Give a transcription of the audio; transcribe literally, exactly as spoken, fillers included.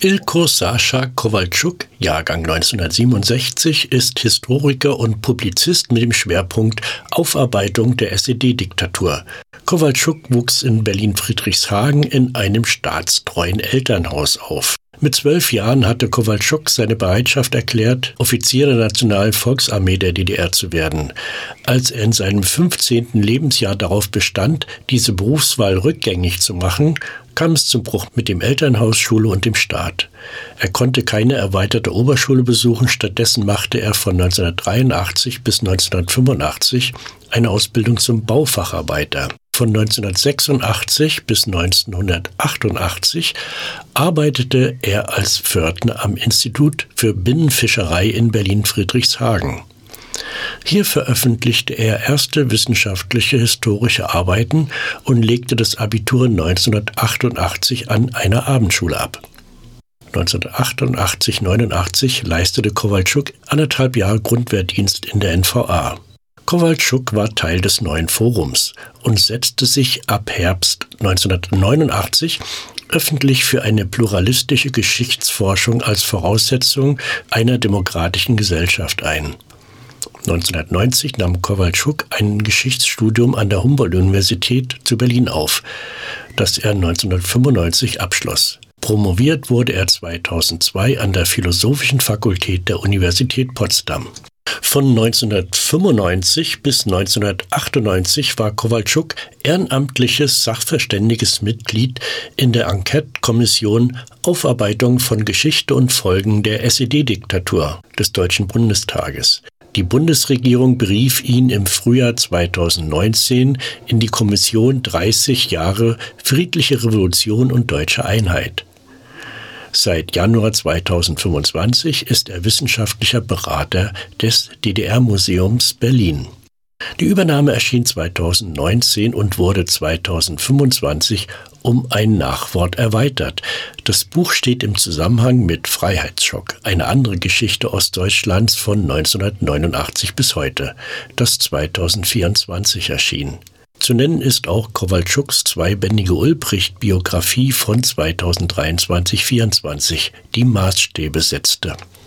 Ilko Sascha Kowalczuk, Jahrgang neunzehnhundertsiebenundsechzig, ist Historiker und Publizist mit dem Schwerpunkt Aufarbeitung der S E D-Diktatur. Kowalczuk wuchs in Berlin-Friedrichshagen in einem staatstreuen Elternhaus auf. Mit zwölf Jahren hatte Kowalczuk seine Bereitschaft erklärt, Offizier der Nationalen Volksarmee der D D R zu werden. Als er in seinem fünfzehnten Lebensjahr darauf bestand, diese Berufswahl rückgängig zu machen, kam es zum Bruch mit dem Elternhaus, Schule und dem Staat. Er konnte keine erweiterte Oberschule besuchen, stattdessen machte er von neunzehnhundertdreiundachtzig bis neunzehnhundertfünfundachtzig eine Ausbildung zum Baufacharbeiter. Von neunzehnhundertsechsundachtzig bis neunzehnhundertachtundachtzig arbeitete er als Pförtner am Institut für Binnenfischerei in Berlin-Friedrichshagen. Hier veröffentlichte er erste wissenschaftliche historische Arbeiten und legte das Abitur neunzehnhundertachtundachtzig an einer Abendschule ab. neunzehnhundertachtundachtzig neunundachtzig leistete Kowalczuk anderthalb Jahre Grundwehrdienst in der N V A. Kowalczuk war Teil des Neuen Forums und setzte sich ab Herbst neunzehnhundertneunundachtzig öffentlich für eine pluralistische Geschichtsforschung als Voraussetzung einer demokratischen Gesellschaft ein. neunzehnhundertneunzig nahm Kowalczuk ein Geschichtsstudium an der Humboldt-Universität zu Berlin auf, das er neunzehnhundertfünfundneunzig abschloss. Promoviert wurde er zweitausendzwei an der Philosophischen Fakultät der Universität Potsdam. Von neunzehnhundertfünfundneunzig bis neunzehnhundertachtundneunzig war Kowalczuk ehrenamtliches sachverständiges Mitglied in der Enquete-Kommission Aufarbeitung von Geschichte und Folgen der S E D-Diktatur des Deutschen Bundestages. Die Bundesregierung berief ihn im Frühjahr zweitausendneunzehn in die Kommission dreißig Jahre Friedliche Revolution und Deutsche Einheit. Seit Januar zweitausendfünfundzwanzig ist er wissenschaftlicher Berater des D D R-Museums Berlin. Die Übernahme erschien zweitausendneunzehn und wurde zweitausendfünfundzwanzig um ein Nachwort erweitert. Das Buch steht im Zusammenhang mit Freiheitsschock, eine andere Geschichte Ostdeutschlands von neunzehnhundertneunundachtzig bis heute, das zweitausendvierundzwanzig erschien. Zu nennen ist auch Kowalczuks zweibändige Ulbricht-Biografie von zweitausenddreiundzwanzig vierundzwanzig, die Maßstäbe setzte.